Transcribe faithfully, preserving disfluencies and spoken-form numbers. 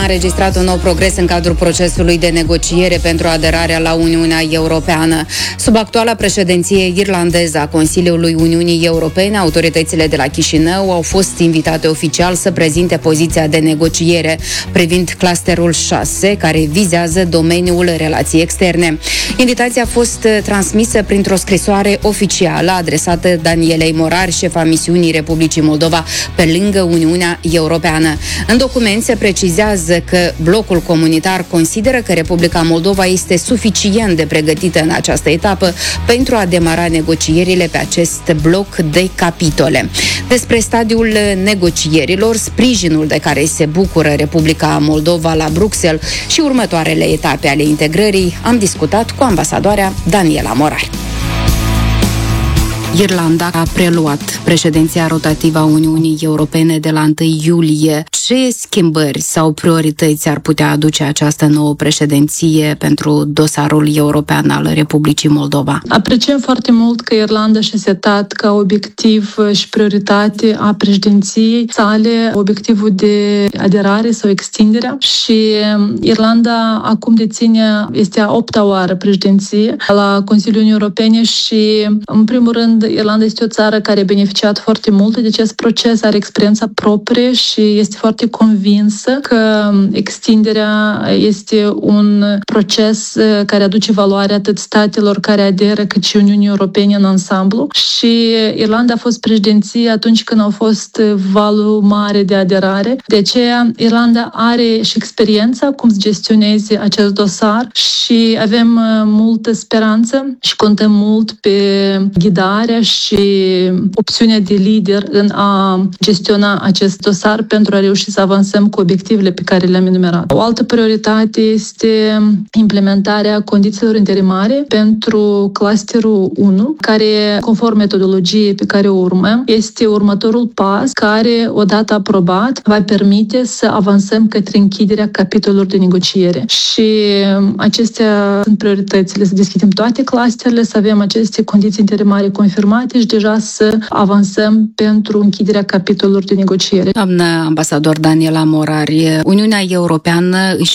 A înregistrat un nou progres în cadrul procesului de negociere pentru aderarea la Uniunea Europeană. Sub actuala președinție irlandeză a Consiliului Uniunii Europene, autoritățile de la Chișinău au fost invitate oficial să prezinte poziția de negociere privind clusterul șase, care vizează domeniul relații externe. Invitația a fost transmisă printr-o scrisoare oficială adresată Danielei Morar, șefa misiunii Republicii Moldova pe lângă Uniunea Europeană. În document se precizează că blocul comunitar consideră că Republica Moldova este suficient de pregătită în această etapă pentru a demara negocierile pe acest bloc de capitole. Despre stadiul negocierilor, sprijinul de care se bucură Republica Moldova la Bruxelles și următoarele etape ale integrării, am discutat cu ambasadoarea Daniela Morar. Irlanda a preluat președinția rotativă a Uniunii Europene de la întâi iulie. Ce schimbări sau priorități ar putea aduce această nouă președinție pentru dosarul european al Republicii Moldova? Apreciem foarte mult că Irlanda și-a setat ca obiectiv și prioritate a președinției sale obiectivul de aderare sau extinderea și Irlanda acum deține, este a opta oară președinție la Consiliul Uniunii Europene și, în primul rând, Irlanda este o țară care a beneficiat foarte mult de acest proces, are experiența proprie și este foarte convinsă că extinderea este un proces care aduce valoare atât statelor care aderă cât și Uniunii Europene în ansamblu. Și Irlanda a fost președinție atunci când au fost valul mare de aderare. De aceea Irlanda are și experiența cum să gestioneze acest dosar și avem multă speranță și contăm mult pe ghidare și opțiunea de lider în a gestiona acest dosar pentru a reuși să avansăm cu obiectivele pe care le-am enumerat. O altă prioritate este implementarea condițiilor interimare pentru clusterul unu, care, conform metodologiei pe care o urmăm, este următorul pas care, odată aprobat, va permite să avansăm către închiderea capitolelor de negociere. Și acestea sunt prioritățile, să deschidem toate clusterele, să avem aceste condiții interimare confirmate și deja să avansăm pentru închiderea capitolelor de negociere. Doamnă ambasador Daniela Morar, Uniunea Europeană își